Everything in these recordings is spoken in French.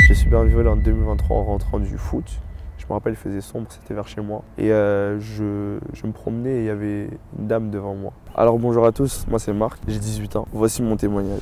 J'ai super violé en 2023 en rentrant du foot. Je me rappelle, il faisait sombre, c'était vers chez moi. Et je me promenais et il y avait une dame devant moi. Alors bonjour à tous, moi c'est Marc, j'ai 18 ans. Voici mon témoignage.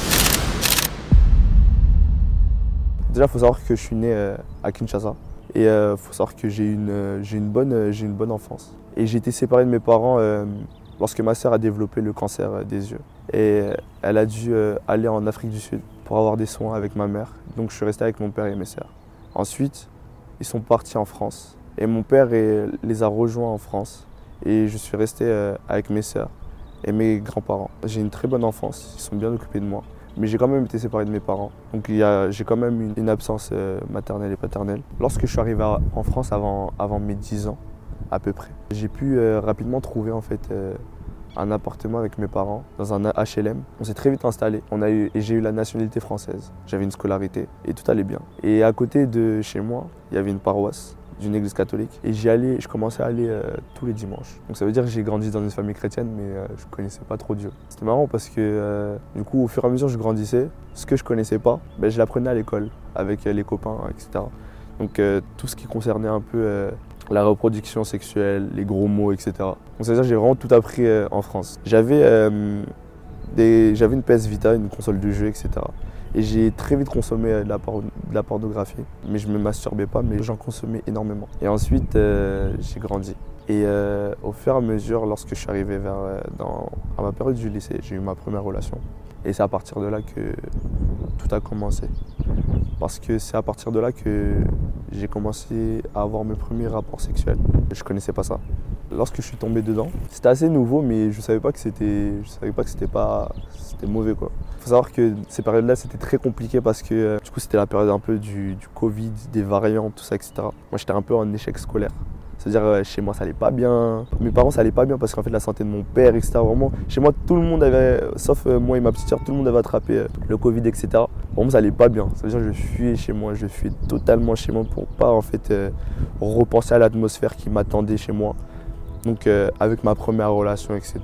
Déjà, il faut savoir que je suis né à Kinshasa. Et il faut savoir que j'ai une bonne enfance. Et j'ai été séparé de mes parents lorsque ma sœur a développé le cancer des yeux. Et elle a dû aller en Afrique du Sud pour avoir des soins avec ma mère. Donc je suis resté avec mon père et mes sœurs. Ensuite, ils sont partis en France. Et mon père les a rejoints en France. Et je suis resté avec mes sœurs et mes grands-parents. J'ai une très bonne enfance, ils sont bien occupés de moi. Mais j'ai quand même été séparé de mes parents. Donc j'ai quand même une absence maternelle et paternelle. Lorsque je suis arrivé en France avant mes 10 ans, à peu près, j'ai pu rapidement trouver en fait un appartement avec mes parents dans un HLM. On s'est très vite installé. Et j'ai eu la nationalité française. J'avais une scolarité et tout allait bien. Et à côté de chez moi, il y avait une paroisse d'une église catholique. Et je commençais à aller tous les dimanches. Donc ça veut dire que j'ai grandi dans une famille chrétienne, mais je ne connaissais pas trop Dieu. C'était marrant parce que du coup, au fur et à mesure que je grandissais, ce que je ne connaissais pas, je l'apprenais à l'école avec les copains, etc. Donc tout ce qui concernait un peu la reproduction sexuelle, les gros mots, etc. Donc ça veut dire que j'ai vraiment tout appris en France. J'avais une PS Vita, une console de jeu, etc. Et j'ai très vite consommé de la pornographie. Mais je ne me masturbais pas, mais j'en consommais énormément. Et ensuite, j'ai grandi. Et au fur et à mesure, lorsque je suis arrivé à ma période du lycée, j'ai eu ma première relation. Et c'est à partir de là que tout a commencé. Parce que c'est à partir de là que j'ai commencé à avoir mes premiers rapports sexuels. Je ne connaissais pas ça. Lorsque je suis tombé dedans, c'était assez nouveau, mais je ne savais pas que c'était mauvais, quoi. Il faut savoir que ces périodes-là, c'était très compliqué parce que du coup, c'était la période un peu du Covid, des variants, tout ça, etc. Moi, j'étais un peu en échec scolaire. C'est-à-dire, chez moi, ça allait pas bien. Mes parents, ça allait pas bien parce qu'en fait, la santé de mon père, etc. Vraiment, chez moi, tout le monde avait, sauf moi et ma petite sœur, tout le monde avait attrapé le Covid, etc. Vraiment, ça allait pas bien. C'est-à-dire, je fuyais chez moi, je fuyais totalement chez moi pour pas, en fait, repenser à l'atmosphère qui m'attendait chez moi. Donc, avec ma première relation, etc.,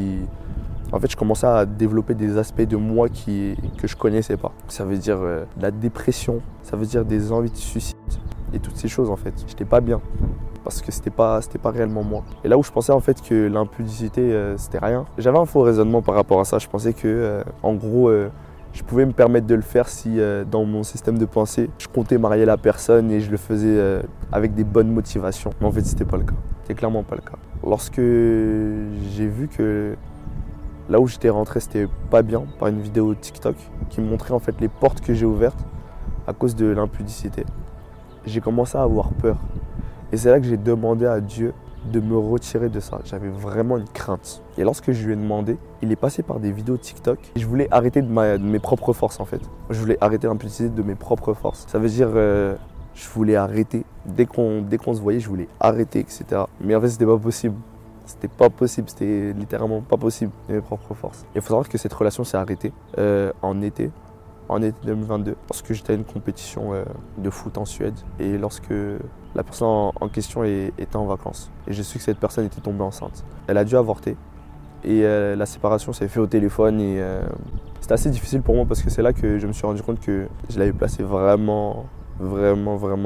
en fait, je commençais à développer des aspects de moi que je connaissais pas. Ça veut dire la dépression, ça veut dire des envies de suicide et toutes ces choses, en fait. J'étais pas bien. Parce que c'était pas réellement moi. Et là où je pensais en fait que l'impudicité c'était rien, j'avais un faux raisonnement par rapport à ça. Je pensais que en gros je pouvais me permettre de le faire si dans mon système de pensée je comptais marier la personne et je le faisais avec des bonnes motivations. Mais en fait c'était pas le cas. C'était clairement pas le cas. Lorsque j'ai vu que là où j'étais rentré c'était pas bien par une vidéo TikTok qui me montrait en fait les portes que j'ai ouvertes à cause de l'impudicité, j'ai commencé à avoir peur. Et c'est là que j'ai demandé à Dieu de me retirer de ça. J'avais vraiment une crainte. Et lorsque je lui ai demandé, il est passé par des vidéos TikTok. Et je voulais arrêter de mes propres forces en fait. Je voulais arrêter l'impudicité de mes propres forces. Ça veut dire, je voulais arrêter. Dès qu'on se voyait, je voulais arrêter, etc. Mais en fait, c'était pas possible. C'était pas possible, c'était littéralement pas possible de mes propres forces. Il faut savoir que cette relation s'est arrêtée en été 2022, lorsque j'étais à une compétition de foot en Suède et lorsque la personne en question était en vacances. Et j'ai su que cette personne était tombée enceinte. Elle a dû avorter et la séparation s'est faite au téléphone et c'était assez difficile pour moi parce que c'est là que je me suis rendu compte que je l'avais placée vraiment